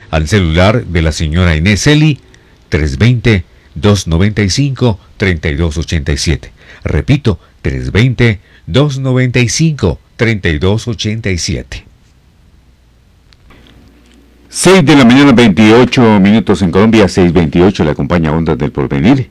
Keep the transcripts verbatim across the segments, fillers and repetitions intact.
al celular de la señora Inés Eli, tres dos cero, dos nueve cinco, tres dos ocho siete. Repito, tres dos cero, dos nueve cinco, tres dos ocho siete. seis de la mañana, veintiocho minutos en Colombia, seis veintiocho, le acompaña Ondas del Porvenir.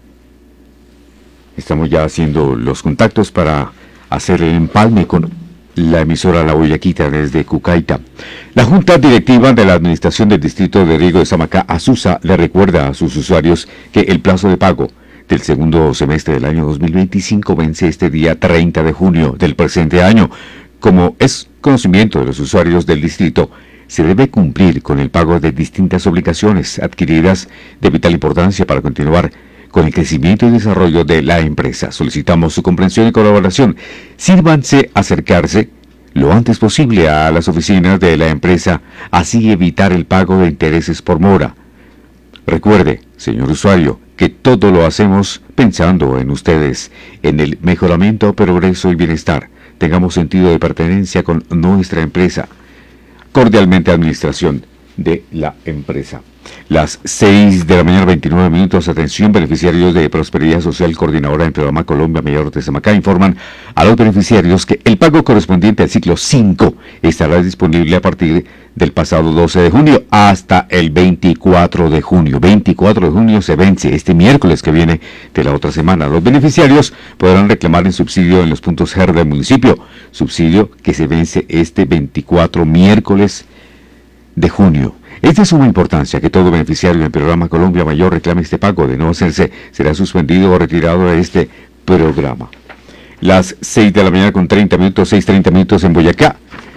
Estamos ya haciendo los contactos para hacer el empalme con la emisora La Boyaquita desde Cucaita. La Junta Directiva de la Administración del Distrito de Riego de Samacá, ASUSA, le recuerda a sus usuarios que el plazo de pago del segundo semestre del año dos mil veinticinco vence este día treinta de junio del presente año. Como es conocimiento de los usuarios del distrito, se debe cumplir con el pago de distintas obligaciones adquiridas de vital importancia para continuar con el crecimiento y desarrollo de la empresa. Solicitamos su comprensión y colaboración. Sírvanse acercarse lo antes posible a las oficinas de la empresa, así evitar el pago de intereses por mora. Recuerde, señor usuario, que todo lo hacemos pensando en ustedes, en el mejoramiento, progreso y bienestar. Tengamos sentido de pertenencia con nuestra empresa. Cordialmente, administración de la empresa. Las seis de la mañana, veintinueve minutos. Atención, beneficiarios de Prosperidad Social, coordinadora en Programa Colombia Mayor de Samacá, informan a los beneficiarios que el pago correspondiente al ciclo cinco estará disponible a partir del pasado doce de junio hasta el veinticuatro de junio. veinticuatro de junio se vence este miércoles que viene de la otra semana. Los beneficiarios podrán reclamar el subsidio en los puntos G E R del municipio, subsidio que se vence este veinticuatro miércoles de junio. Es de suma importancia que todo beneficiario del Programa Colombia Mayor reclame este pago. De no hacerse, será suspendido o retirado de este programa. Las seis de la mañana con treinta minutos, seis treinta minutos en Boyacá.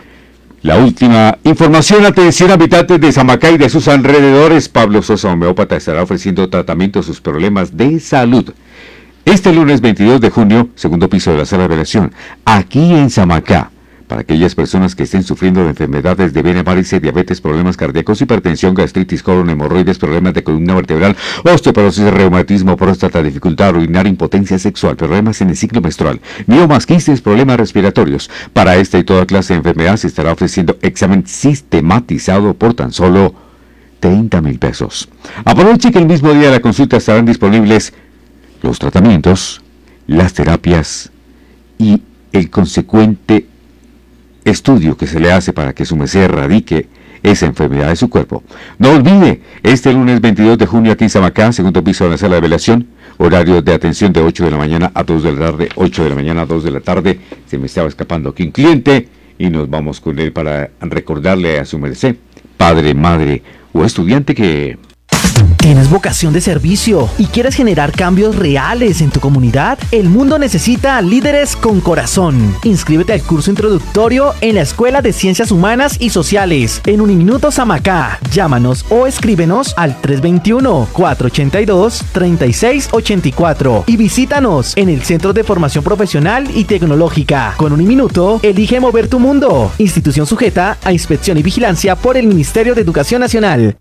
La última información, atención habitantes de Samacá y de sus alrededores. Pablo Sosa, homeópata, estará ofreciendo tratamiento a sus problemas de salud. Este lunes veintidós de junio, segundo piso de la sala de revelación, aquí en Samacá. Para aquellas personas que estén sufriendo de enfermedades de vena, varices, diabetes, problemas cardíacos, hipertensión, gastritis, colon, hemorroides, problemas de columna vertebral, osteoporosis, reumatismo, próstata, dificultad urinaria, impotencia sexual, problemas en el ciclo menstrual, miomas, quistes, problemas respiratorios. Para esta y toda clase de enfermedad se estará ofreciendo examen sistematizado por tan solo treinta mil pesos. Aproveche que el mismo día de la consulta estarán disponibles los tratamientos, las terapias y el consecuente estudio que se le hace para que su merced erradique esa enfermedad de su cuerpo. No olvide, este lunes veintidós de junio aquí en Samacá, segundo piso de la sala de velación, horario de atención de ocho de la mañana a dos de la tarde, ocho de la mañana a dos de la tarde. Se me estaba escapando aquí un cliente y nos vamos con él para recordarle a su merced, padre, madre o estudiante que... ¿Tienes vocación de servicio y quieres generar cambios reales en tu comunidad? El mundo necesita líderes con corazón. Inscríbete al curso introductorio en la Escuela de Ciencias Humanas y Sociales en Uniminuto Samacá. Llámanos o escríbenos al tres dos uno, cuatro ocho dos, tres seis ocho cuatro y visítanos en el Centro de Formación Profesional y Tecnológica. Con Uniminuto, elige mover tu mundo. Institución sujeta a inspección y vigilancia por el Ministerio de Educación Nacional.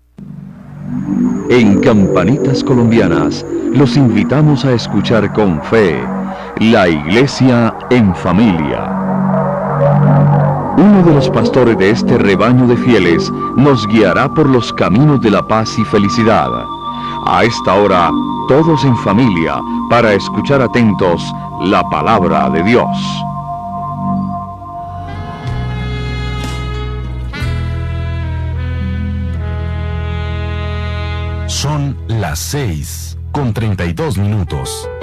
En Campanitas Colombianas, los invitamos a escuchar con fe La Iglesia en Familia. Uno de los pastores de este rebaño de fieles nos guiará por los caminos de la paz y felicidad. A esta hora, todos en familia, para escuchar atentos la palabra de Dios. Son las seis con treinta y dos minutos.